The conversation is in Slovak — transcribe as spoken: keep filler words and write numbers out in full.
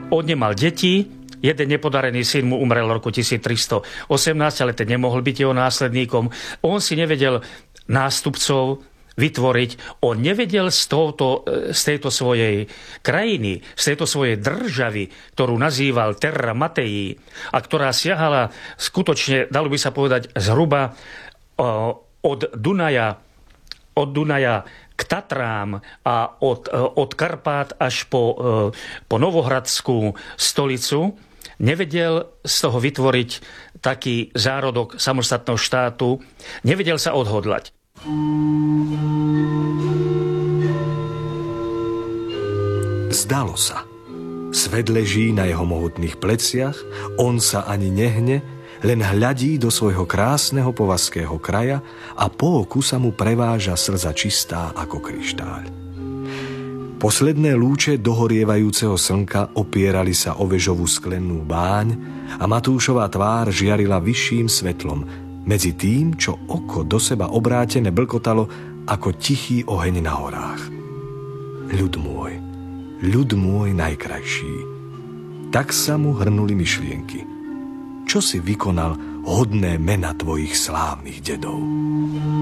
On nemal deti, jeden nepodarený syn mu umrel v roku tisíctristoosemnásť, ale ten nemohol byť jeho následníkom. On si nevedel nástupcov vytvoriť. On nevedel z, tohoto, z tejto svojej krajiny, z tejto svojej državy, ktorú nazýval Terra Matei a ktorá siahala skutočne, dalo by sa povedať, zhruba od Dunaja, od Dunaja k Tatrám a od, od Karpát až po, po Novohradskú stolicu, nevedel z toho vytvoriť taký zárodok samostatného štátu, nevedel sa odhodlať. Zdalo sa. Svet leží na jeho mohutných pleciach, on sa ani nehne, len hľadí do svojho krásneho povazského kraja a po oku sa mu preváža slza čistá ako kryštáľ. Posledné lúče dohorievajúceho slnka opierali sa o vežovú sklennú báň a Matúšova tvár žiarila vyšším svetlom medzi tým, čo oko do seba obrátené blkotalo ako tichý oheň na horách. Ľud môj, ľud môj najkrajší. Tak sa mu hrnuli myšlienky. Čo si vykonal hodné mena tvojich slávnych dedov?